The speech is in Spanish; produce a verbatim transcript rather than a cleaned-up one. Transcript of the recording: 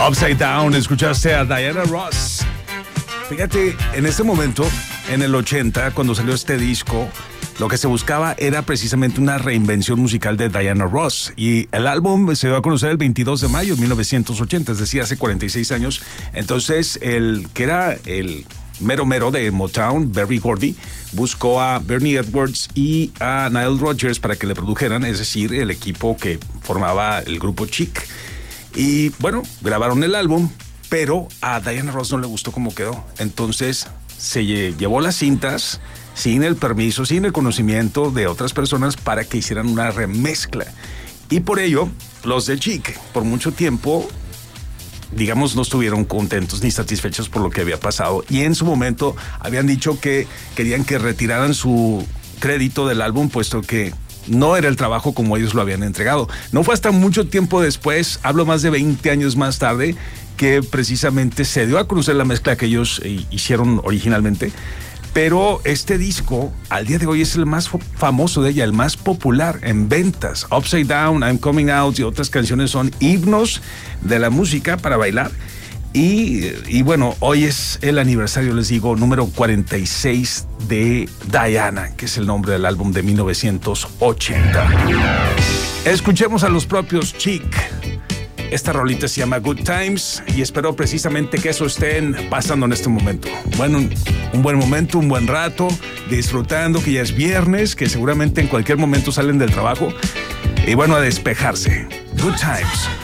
Upside Down, escuchaste a Diana Ross. Fíjate, en este momento, en el ochenta, cuando salió este disco, lo que se buscaba era precisamente una reinvención musical de Diana Ross. Y el álbum se dio a conocer el veintidós de mayo de mil novecientos ochenta, es decir, hace cuarenta y seis años. Entonces, el que era el mero mero de Motown, Berry Gordy, buscó a Bernie Edwards y a Nile Rodgers para que le produjeran, es decir, el equipo que formaba el grupo Chic. Y bueno, grabaron el álbum, pero a Diana Ross no le gustó cómo quedó. Entonces se llevó las cintas sin el permiso, sin el conocimiento de otras personas para que hicieran una remezcla. Y por ello, los de Chic, por mucho tiempo, digamos, no estuvieron contentos ni satisfechos por lo que había pasado. Y en su momento habían dicho que querían que retiraran su crédito del álbum, puesto que no era el trabajo como ellos lo habían entregado. No fue hasta mucho tiempo después, hablo más de veinte años más tarde, que precisamente se dio a conocer la mezcla que ellos eh, hicieron originalmente. Pero este disco, al día de hoy, es el más famoso de ella, el más popular en ventas. Upside Down, I'm Coming Out y otras canciones son himnos de la música para bailar. Y, y bueno, hoy es el aniversario, les digo, número cuarenta y seis de Diana, que es el nombre del álbum de mil novecientos ochenta. Escuchemos a los propios Chic. Esta rolita se llama Good Times y espero precisamente que eso estén pasando en este momento. Bueno, un, un buen momento, un buen rato, disfrutando que ya es viernes, que seguramente en cualquier momento salen del trabajo. Y bueno, a despejarse. Good Times.